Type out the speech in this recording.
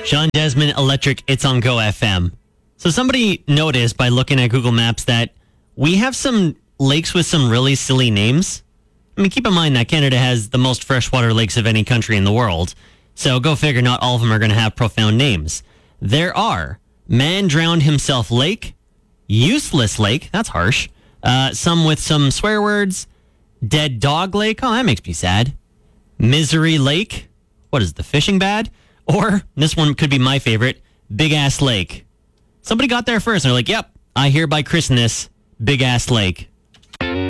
Sean Desmond, Electric, it's on Go FM. So somebody noticed by looking at Google Maps that we have some lakes with some really silly names. I mean, keep in mind that Canada has the most freshwater lakes of any country in the world. So go figure, not all of them are going to have profound names. There are Man Drowned Himself Lake, Useless Lake, that's harsh. Some with some swear words. Dead Dog Lake, oh, that makes me sad. Misery Lake, what is the fishing bad? Or, this one could be my favorite, Big Ass Lake. Somebody got there first and they're like, yep, I hereby christen this Big Ass Lake.